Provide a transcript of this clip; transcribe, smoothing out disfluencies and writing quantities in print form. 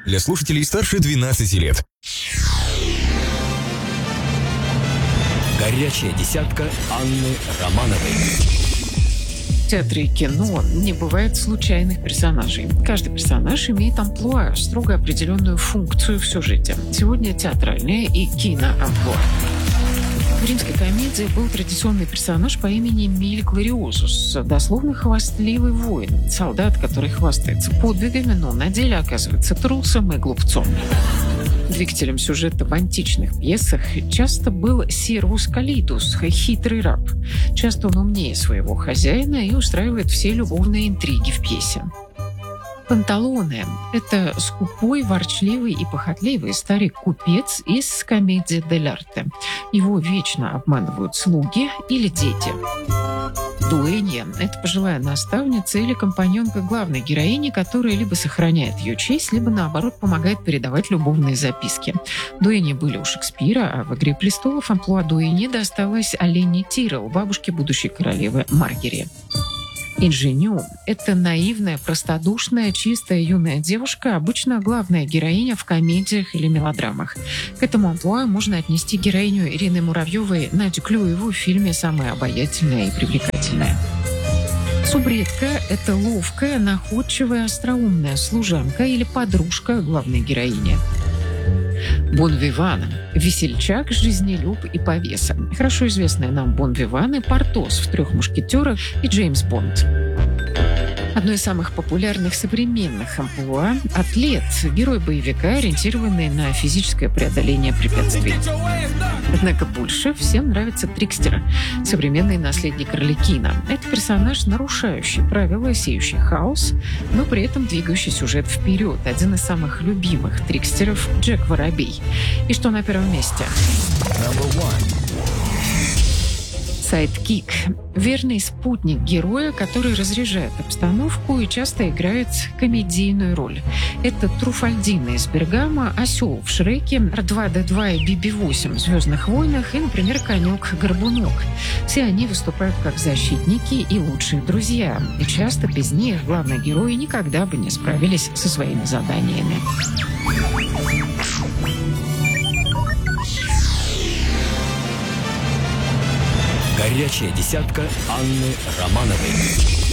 Для слушателей старше 12 лет. Горячая десятка Анны Романовой. В театре и кино не бывает случайных персонажей. Каждый персонаж имеет амплуа, строго определенную функцию в сюжете. Сегодня театральное и киноамплуа. В римской комедии был традиционный персонаж по имени Эмиль Глориозус, дословно хвастливый воин, солдат, который хвастается подвигами, но на деле оказывается трусом и глупцом. Двигателем сюжета в античных пьесах часто был Сервус Калидус, хитрый раб. Часто он умнее своего хозяина и устраивает все любовные интриги в пьесе. Панталоне – это скупой, ворчливый и похотливый старик-купец из комедии дель арте. Его вечно обманывают слуги или дети. Дуэнья – это пожилая наставница или компаньонка главной героини, которая либо сохраняет ее честь, либо, наоборот, помогает передавать любовные записки. Дуэньи были у Шекспира, а в «Игре престолов» амплуа дуэньи досталось Олене Тиррелл, бабушке будущей королевы Маргере. Инженю – это наивная, простодушная, чистая юная девушка, обычно главная героиня в комедиях или мелодрамах. К этому амплуа можно отнести героиню Ирины Муравьевой Надю Клюеву в фильме «Самая обаятельная и привлекательная». Субредка – это ловкая, находчивая, остроумная служанка или подружка главной героини. Бон-виван – весельчак, жизнелюб и повеса. Хорошо известные нам Бон-виваны – Портос в «Трех мушкетерах» и Джеймс Бонд. Одно из самых популярных современных амплуа – атлет, герой боевика, ориентированный на физическое преодоление препятствий. Однако больше всем нравится Трикстер, современный наследник Арлекина. Это персонаж, нарушающий правила, сеющий хаос, но при этом двигающий сюжет вперед. Один из самых любимых Трикстеров – Джек Воробей. И что на первом месте? Сайдкик – верный спутник героя, который разряжает обстановку и часто играет комедийную роль. Это Труфальдино из Бергама, Осел в Шреке, R2-D2 и BB-8 в «Звездных войнах» и, например, Конек-Горбунок. Все они выступают как защитники и лучшие друзья. И часто без них главные герои никогда бы не справились со своими заданиями. Горячая десятка Анны Романовой.